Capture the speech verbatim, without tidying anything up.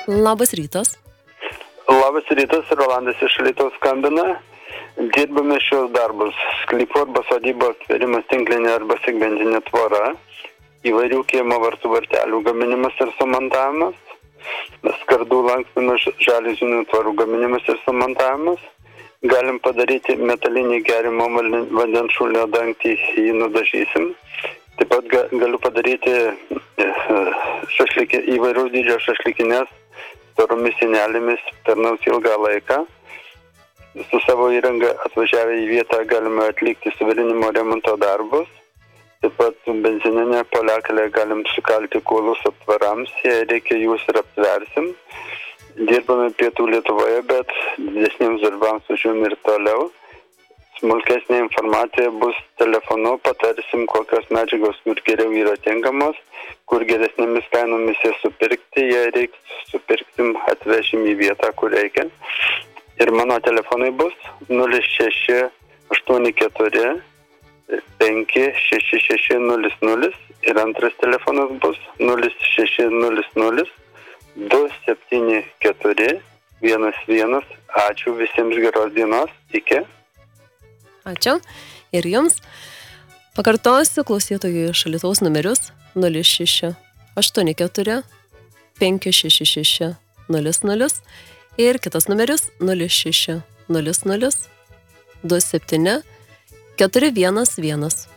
Labas rytas. Labas rytas, Rolandas iš Alytaus skambina. Dirbame šios darbus. Sklypo arba sodybos tvėrimas tinklinė arba segmentinė tvora, įvairių kiemo vartų vartelių gaminimas ir sumontavimas, skardų lankstymas, žaliuzinių tvorų gaminimas ir sumontavimas. Galim padaryti metalinį gerimo vandens šulinio dangtį, jį nudažysim. Taip pat ga, galiu padaryti šašlikė, įvairiaus dydžio šašlikinės storomis sienelėmis tarnaus ilgą laiką. Su savo įranga atvažiavę į vietą galime atlikti suvirinimo remonto darbus. Taip pat benzininę poliakalę galim sukalti kuolus aptvarams, jei reikia jūs ir aptversim. Dirbame pietų Lietuvoje, bet didesniems darbams užjum ir toliau. Smulkesnė informacija bus telefonu, patarsim, kokios medžiagos kur geriau yra tinkamos, kur geresnėmis kainomis jas supirkti, jei reiks supirksim, atvešim į vietą, kur reikia. Ir mano telefonai bus nulis šeši aštuoni keturi penki šeši šeši nulis nulis ir antras telefonas bus nulis šeši nulis nulis du septyni keturi vienas vienas. Ačiū visiems, geros dienos, iki. Ačiū ir jums. Pakartosiu klausytojų iš Alytaus numerius nulis šeši aštuoni keturi penki šeši šeši nulis nulis ir kitas numeris nulis šeši nulis nulis du septyni keturi vienas vienas.